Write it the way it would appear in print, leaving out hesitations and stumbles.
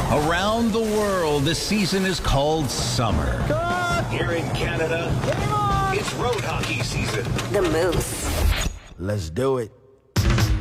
Around the world, the season is called summer. Here in Canada, it's road hockey season. The Moose. Let's do it.